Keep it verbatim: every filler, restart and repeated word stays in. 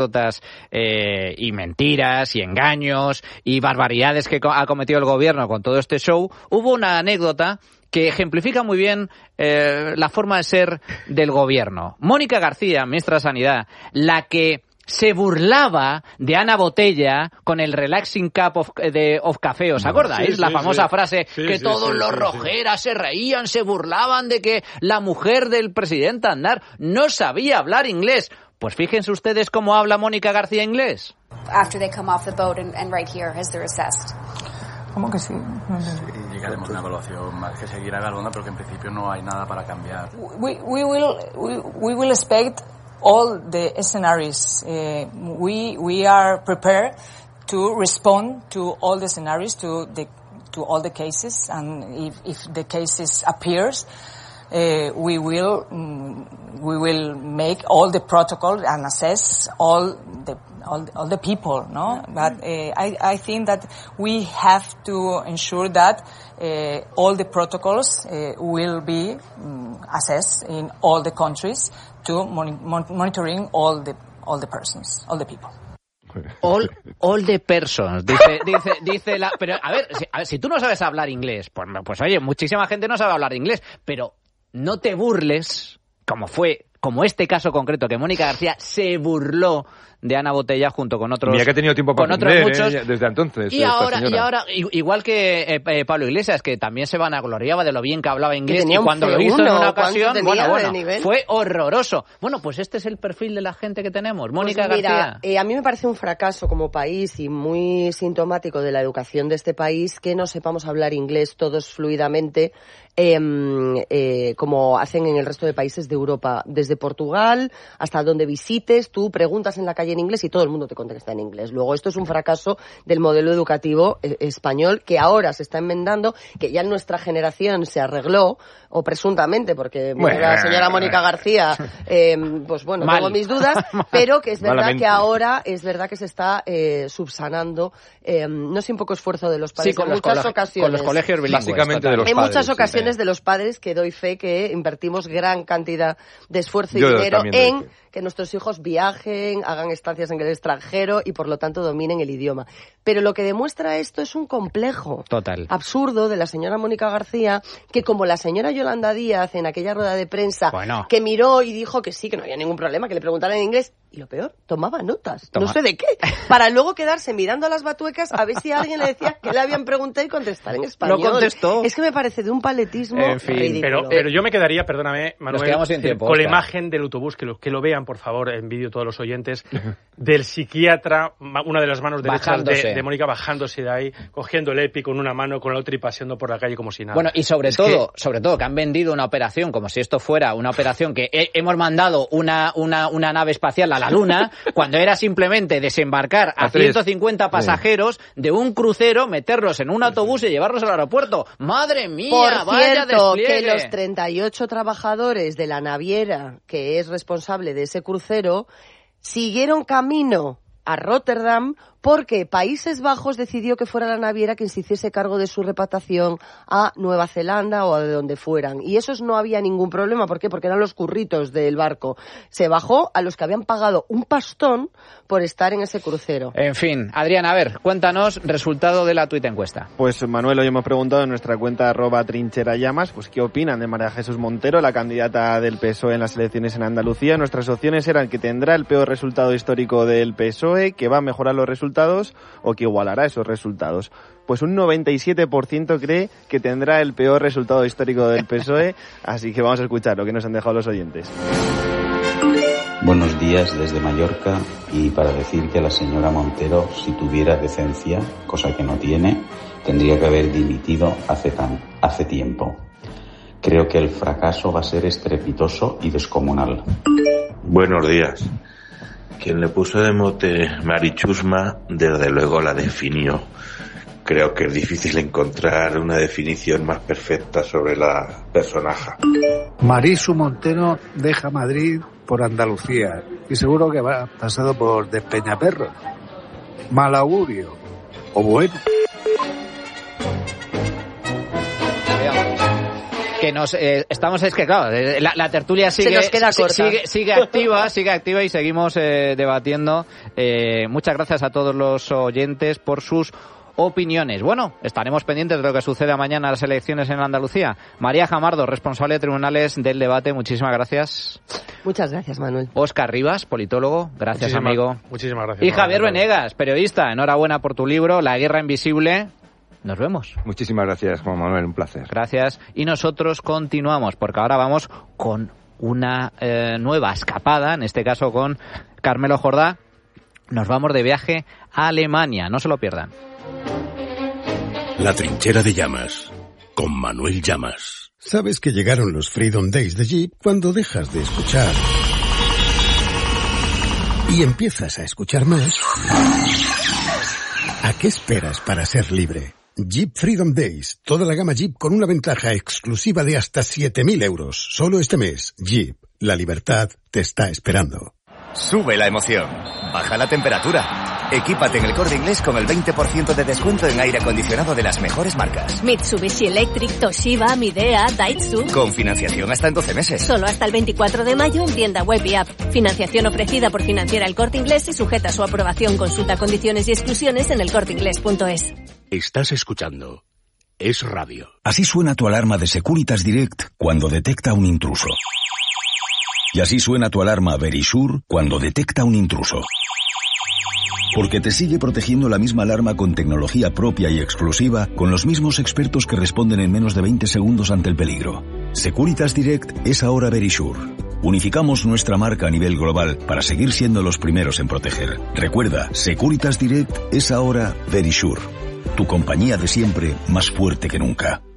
Eh, y mentiras y engaños y barbaridades que ha cometido el gobierno con todo este show, hubo una anécdota que ejemplifica muy bien eh, la forma de ser del gobierno. Mónica García, ministra de Sanidad, la que se burlaba de Ana Botella con el relaxing cup of, de, of café, ¿os acordáis? Sí, la sí, famosa sí. frase sí, que sí, todos sí, los sí, rojeras sí. se reían, se burlaban de que la mujer del presidente Aznar no sabía hablar inglés. Pues fíjense ustedes cómo habla Mónica García inglés. After they come off the boat and, and right here, has they're assessed. ¿Cómo que sí? No sé. Sí, llegaremos a una evaluación más que seguirá Galona, pero que en principio no hay nada para cambiar. We, we will we, we will expect all the scenarios. Uh, we we are prepared to respond to all the scenarios, to the to all the cases, and if if the cases appears. Uh, we will um, we will make all the protocol and assess all the all, all the people, no? But uh, I I think that we have to ensure that uh, all the protocols uh, will be um, assessed in all the countries to mon- mon- monitoring all the all the persons, all the people. All, all the persons, dice, dice, dice la, pero a ver, si, a ver, si tú no sabes hablar inglés, pues, pues oye, muchísima gente no sabe hablar inglés, pero no te burles, como fue, como este caso concreto, que Mónica García se burló de Ana Botella junto con otros. Mira que ha tenido tiempo para con otros aprender, muchos. ¿eh? Desde entonces. Y ahora, y ahora, igual que eh, eh, Pablo Iglesias, que también se vanagloriaba de lo bien que hablaba inglés, y cuando lo hizo en una ocasión, bueno, bueno, fue horroroso. Bueno, pues este es el perfil de la gente que tenemos. Mónica pues mira, García. Eh, a mí me parece un fracaso como país y muy sintomático de la educación de este país que no sepamos hablar inglés todos fluidamente. Eh, eh, como hacen en el resto de países de Europa, desde Portugal hasta donde visites, tú preguntas en la calle en inglés y todo el mundo te contesta en inglés. Luego esto es un fracaso del modelo educativo eh, español que ahora se está enmendando, que ya en nuestra generación se arregló, o presuntamente, porque bueno, la señora Mónica García, eh, pues bueno, Mal. tengo mis dudas, pero que es verdad Malamente. que ahora es verdad que se está eh, subsanando, eh, no sin poco esfuerzo de los padres, sí, con en los muchas cole- ocasiones. Con los colegios bilingües. Básicamente de los en padres, muchas ocasiones sí, de los padres, que doy fe que invertimos gran cantidad de esfuerzo y Yo dinero en doy fe. que nuestros hijos viajen, hagan estancias en el extranjero y por lo tanto dominen el idioma. Pero lo que demuestra esto es un complejo Total. absurdo de la señora Mónica García, que como la señora Yolanda Díaz en aquella rueda de prensa, bueno. que miró y dijo que sí, que no había ningún problema, que le preguntaran en inglés, y lo peor, tomaba notas, Toma. no sé de qué, para luego quedarse mirando a las batuecas a ver si alguien le decía que le habían preguntado y contestar en español. No contestó. Es que me parece de un paletismo En fin. ridículo. Pero, pero yo me quedaría, perdóname, Manuel, quedamos sin tiempo, con la Oscar. imagen del autobús, que lo, que lo vean, por favor, en vídeo todos los oyentes, del psiquiatra, una de las manos derechas de, de Mónica, bajándose de ahí, cogiendo el EPI con una mano, con la otra y paseando por la calle como si nada. Bueno, y sobre es todo, que... sobre todo, que han vendido una operación como si esto fuera una operación que he, hemos mandado una, una, una nave espacial a la Luna, cuando era simplemente desembarcar a, a ciento cincuenta pasajeros de un crucero, meterlos en un autobús y llevarlos al aeropuerto. ¡Madre mía! Por ¡Vaya cierto, despliegue! que los treinta y ocho trabajadores de la naviera, que es responsable de ese crucero, siguieron camino a Rotterdam porque Países Bajos decidió que fuera la naviera quien se hiciese cargo de su repatriación a Nueva Zelanda o a de donde fueran. Y esos no había ningún problema. ¿Por qué? Porque eran los curritos del barco. Se bajó a los que habían pagado un pastón por estar en ese crucero. En fin, Adrián, a ver, cuéntanos resultado de la tuit encuesta. Pues Manuel, hoy hemos preguntado en nuestra cuenta arroba trincherallamas, pues qué opinan de María Jesús Montero, la candidata del P S O E en las elecciones en Andalucía. Nuestras opciones eran que tendrá el peor resultado histórico del P S O E, que va a mejorar los resultados o que igualará esos resultados. Pues un noventa y siete por ciento cree que tendrá el peor resultado histórico del P S O E, así que vamos a escuchar lo que nos han dejado los oyentes. Buenos días desde Mallorca, y para decir que la señora Montero, si tuviera decencia, cosa que no tiene, tendría que haber dimitido hace, tan, hace tiempo. Creo que el fracaso va a ser estrepitoso y descomunal. Buenos días. Quien le puso de mote Marichusma, desde luego la definió. Creo que es difícil encontrar una definición más perfecta sobre la personaje. Marisu Montero deja Madrid por Andalucía y seguro que va pasado por Despeñaperros. Mal augurio. O bueno. que nos eh, estamos, es que claro, la, la tertulia sigue, Se nos queda corta. sigue, sigue activa, sigue activa y seguimos eh, debatiendo. Eh, muchas gracias a todos los oyentes por sus opiniones. Bueno, estaremos pendientes de lo que suceda mañana en las elecciones en Andalucía. María Jamardo, responsable de tribunales del debate, muchísimas gracias. Muchas gracias, Manuel. Óscar Rivas, politólogo, gracias, muchísimas, amigo. Muchísimas gracias. Y Javier Venegas, periodista, enhorabuena por tu libro, La guerra invisible. Nos vemos. Muchísimas gracias, Juan Manuel, un placer. Gracias. Y nosotros continuamos, porque ahora vamos con una eh, nueva escapada, en este caso con Carmelo Jordá. Nos vamos de viaje a Alemania, no se lo pierdan. La trinchera de Llamas, con Manuel Llamas. Sabes que llegaron los Freedom Days de Jeep cuando dejas de escuchar y empiezas a escuchar más. ¿A qué esperas para ser libre? Jeep Freedom Days, toda la gama Jeep con una ventaja exclusiva de hasta siete mil euros. Solo este mes, Jeep, la libertad te está esperando. Sube la emoción, baja la temperatura. Equípate en el Corte Inglés con el veinte por ciento de descuento en aire acondicionado de las mejores marcas. Mitsubishi Electric, Toshiba, Midea, Daihatsu. Con financiación hasta en doce meses. Solo hasta el veinticuatro de mayo en tienda web y app. Financiación ofrecida por Financiera El Corte Inglés y sujeta a su aprobación. Consulta condiciones y exclusiones en el corte inglés punto es. Estás escuchando Es Radio. Así suena tu alarma de Securitas Direct cuando detecta un intruso. Y así suena tu alarma Verisure cuando detecta un intruso. Porque te sigue protegiendo la misma alarma con tecnología propia y exclusiva, con los mismos expertos que responden en menos de veinte segundos ante el peligro. Securitas Direct es ahora Verisure. Unificamos nuestra marca a nivel global para seguir siendo los primeros en proteger. Recuerda, Securitas Direct es ahora Verisure. Tu compañía de siempre, más fuerte que nunca.